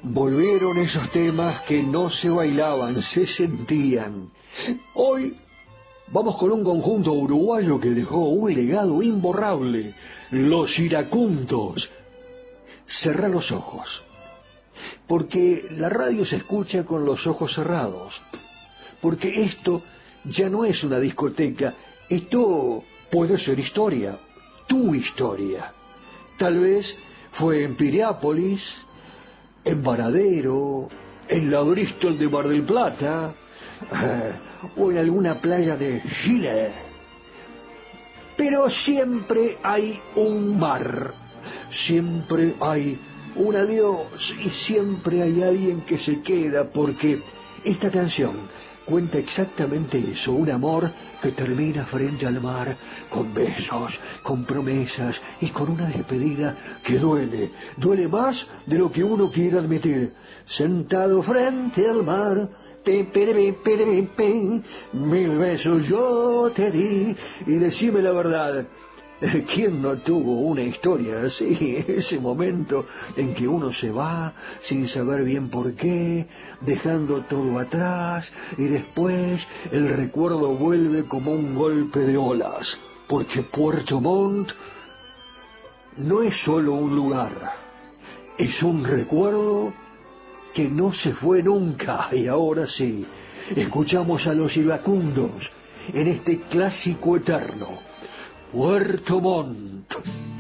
Volvieron esos temas que no se bailaban, se sentían. Hoy vamos con un conjunto uruguayo que dejó un legado imborrable, Los Iracundos. Cerrá los ojos, porque la radio se escucha con los ojos cerrados, porque esto ya no es una discoteca, esto puede ser historia, tu historia. Tal vez fue en Piriápolis, en Varadero, en la Bristol de Mar del Plata, o en alguna playa de Chile. Pero siempre hay un mar, siempre hay un adiós y siempre hay alguien que se queda, porque esta canción cuenta exactamente eso, un amor que termina frente al mar, con besos, con promesas y con una despedida que duele, duele más de lo que uno quiere admitir. Sentado frente al mar, mil besos yo te di, y decime la verdad, ¿quién no tuvo una historia así? Ese momento en que uno se va sin saber bien por qué, dejando todo atrás, y después el recuerdo vuelve como un golpe de olas, porque Puerto Montt no es solo un lugar, es un recuerdo que no se fue nunca. Y ahora sí, escuchamos a Los Iracundos en este clásico eterno, Puerto Montt.